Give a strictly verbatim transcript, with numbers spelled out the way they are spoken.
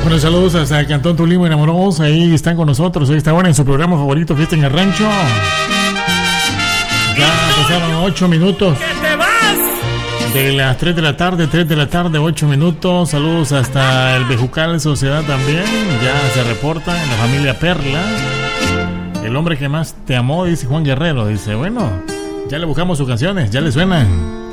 Bueno, saludos hasta Cantón Tulimo y Enamorados. Ahí están con nosotros. Ahí está bueno en su programa favorito, Fiesta en el Rancho. Ya pasaron ocho minutos. ¡Que te vas! De las tres de la tarde, tres de la tarde, ocho minutos. Saludos hasta el Bejucal Sociedad también. Ya se reporta en la familia Perla. El hombre que más te amó, dice Juan Guerrero. Dice, bueno, ya le buscamos sus canciones, ya le suenan.